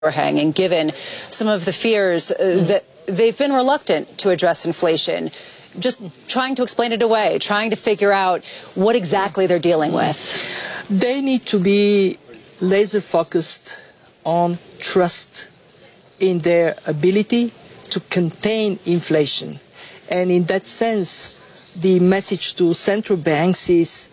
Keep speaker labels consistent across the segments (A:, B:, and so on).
A: overhanging, given some of the fears that they've been reluctant to address inflation, just trying to explain it away, trying to figure out what exactly they're dealing with?
B: They need to be laser focused on trust in their ability to contain inflation. And in that sense, the message to central banks is,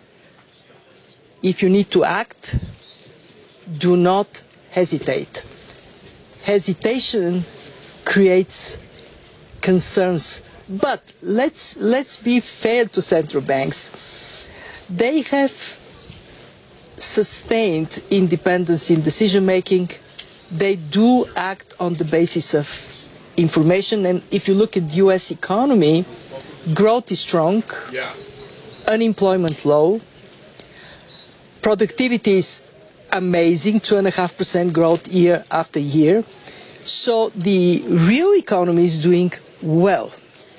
B: if you need to act, do not hesitate. Hesitation creates concerns. But let's be fair to central banks. They have sustained independence in decision making. They do act on the basis of information. And if you look at the U.S. economy, growth is strong, unemployment low, productivity is amazing, 2.5% growth year after year. So the real economy is doing well.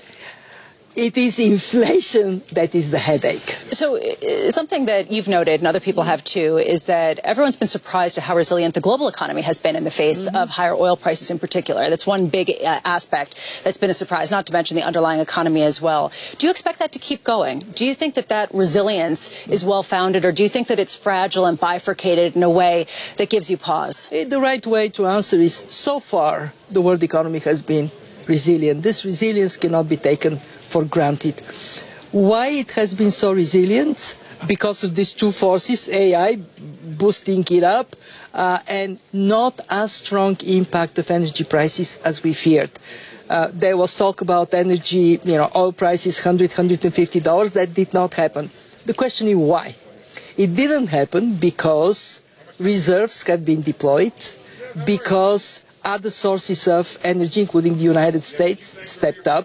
B: It is inflation that is the headache.
A: So something that you've noted, and other people have too, is that everyone's been surprised at how resilient the global economy has been in the face of higher oil prices in particular. That's one big aspect that's been a surprise, not to mention the underlying economy as well. Do you expect that to keep going? Do you think that that resilience is well-founded, or do you think that it's fragile and bifurcated in a way that gives you pause?
B: The right way to answer is, so far, the world economy has been resilient. This resilience cannot be taken for granted. Why it has been so resilient? Because of these two forces, AI boosting it up, and not as strong impact of energy prices as we feared. There was talk about energy, oil prices, $100, $150. That did not happen. The question is why? It didn't happen because reserves had been deployed, because other sources of energy, including the United States, stepped up,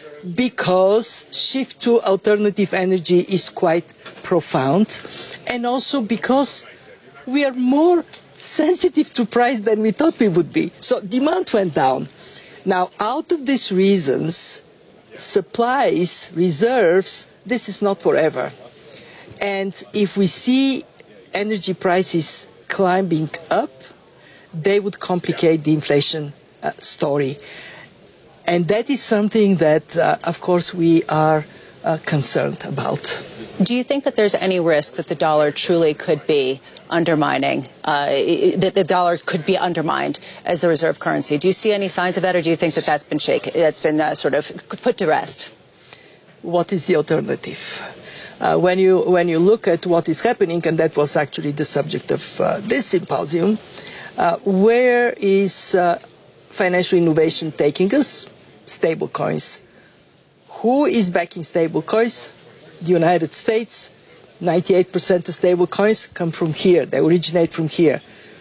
B: because shift to alternative energy is quite profound, and also because we are more sensitive to price than we thought we would be. So demand went down. Now, out of these reasons, supplies, reserves, this is not forever. And if we see energy prices climbing up, they would complicate the inflation story. And that is something that, of course, we are concerned about.
A: Do you think that there's any risk that the dollar truly could be undermining, that the dollar could be undermined as the reserve currency? Do you see any signs of that, or do you think that that's been shaken, that's been sort of put to rest?
B: What is the alternative? When you look at what is happening, and that was actually the subject of this symposium, where is financial innovation taking us? Stable coins. Who is backing stable coins? The United States. 98% of stable coins come from here. They originate from here.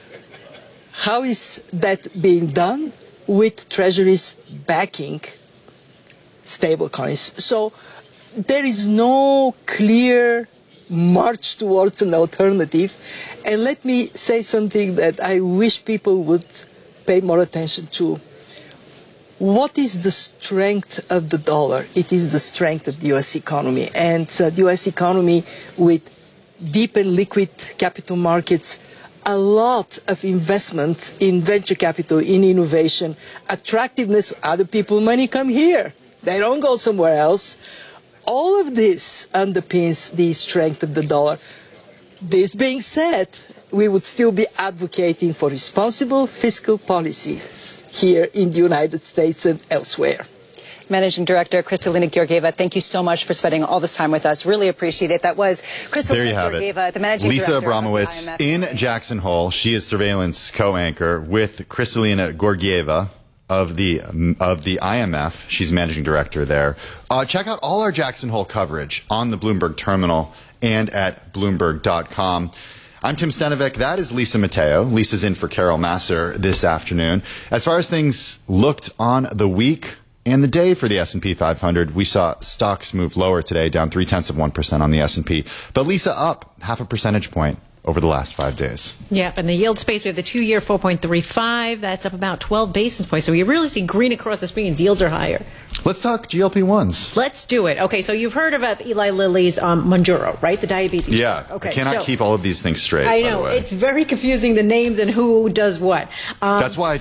B: How is that being done? With treasuries backing stable coins. So there is no clear march towards an alternative. And let me say something that I wish people would pay more attention to. What is the strength of the dollar? It is the strength of the U.S. economy. And the U.S. economy, with deep and liquid capital markets, a lot of investment in venture capital, in innovation, attractiveness, other people's money come here. They don't go somewhere else. All of this underpins the strength of the dollar. This being said, we would still be advocating for responsible fiscal policy here in the United States and elsewhere.
A: Managing Director Kristalina Georgieva, thank you so much for spending all this time with us. Really appreciate it. That was Kristalina Georgieva, the Managing
C: Lisa
A: Director
C: Abramowitz
A: of the IMF.
C: in Jackson Hole. She is surveillance co-anchor with Kristalina Georgieva of the IMF. She's Managing Director there. Check out all our Jackson Hole coverage on the Bloomberg Terminal and at Bloomberg.com. I'm Tim Stenovec. That is Lisa Mateo. Lisa's in for Carol Masser this afternoon. As far as things looked on the week and the day for the S&P 500, we saw stocks move lower today, down 0.3% on the S&P. But Lisa up 0.5 percentage point over the last 5 days.
D: Yep, and the yield space, we have the 2-year 4.35. That's up about 12 basis points. So you really see green across the screens. Yields are higher.
C: Let's talk GLP-1s.
D: Let's do it. Okay, so you've heard about Eli Lilly's Mounjaro, right? The diabetes.
C: Yeah.
D: Okay,
C: I cannot keep all of these things straight,
D: I
C: by
D: know.
C: the way.
D: It's very confusing, the names and who does what.
C: That's why I